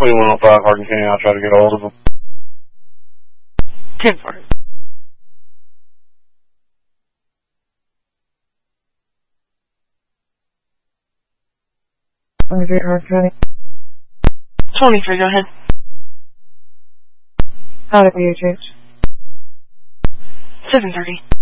2105 Hardin Canyon, I'll try to get a hold of them. 10-4. Hardin County. 23, go ahead. How did you change? 730.